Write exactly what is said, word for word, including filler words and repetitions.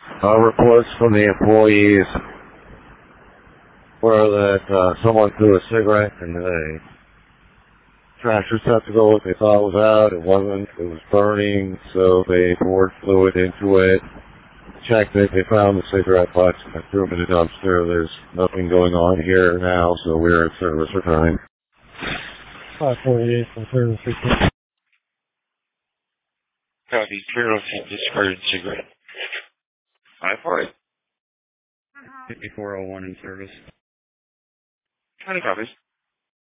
Uh, reports from the employees were that uh, someone threw a cigarette in the trash receptacle. They thought it was out. It wasn't. It was burning, so they poured fluid into it. Checked it. They found the cigarette butts and threw them in the dumpster. There's nothing going on here now, so we're at service return. five forty-eight from service return. Copy. Colonel discarded cigarette. five forty. fifty-four oh one in service. County copies.